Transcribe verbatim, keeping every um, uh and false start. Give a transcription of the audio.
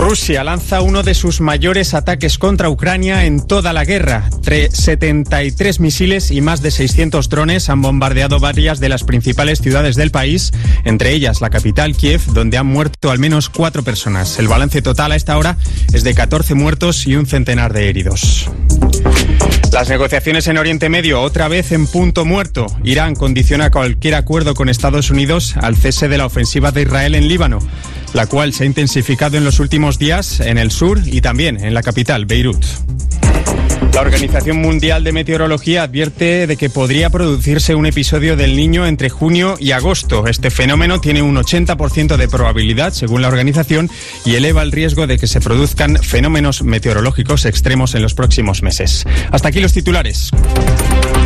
Rusia lanza uno de sus mayores ataques contra Ucrania en toda la guerra. setenta y tres misiles y más de seiscientos drones han bombardeado varias de las principales ciudades del país, entre ellas la capital, Kiev, donde han muerto al menos cuatro personas. El balance total a esta hora es de catorce muertos y un centenar de heridos. Las negociaciones en Oriente Medio otra vez en punto muerto. Irán condiciona cualquier acuerdo con Estados Unidos al cese de la ofensiva de Israel en Líbano, la cual se ha intensificado en los últimos días en el sur y también en la capital, Beirut. La Organización Mundial de Meteorología advierte de que podría producirse un episodio del Niño entre junio y agosto. Este fenómeno tiene un ochenta por ciento de probabilidad, según la organización, y eleva el riesgo de que se produzcan fenómenos meteorológicos extremos en los próximos meses. Hasta aquí los titulares.